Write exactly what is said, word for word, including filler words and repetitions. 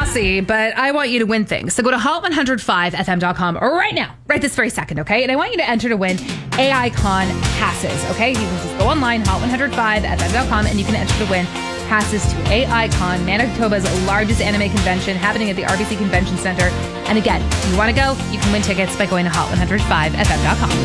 bossy, but I want you to win things. So go to hot one oh five f m dot com right now, right this very second, okay? And I want you to enter to win AICon passes, okay? You can just go online, hot one oh five f m dot com, and you can enter to win passes to AICon, Manitoba's largest anime convention, happening at the R B C Convention Center. And again, if you want to go, you can win tickets by going to hot one oh five f m dot com.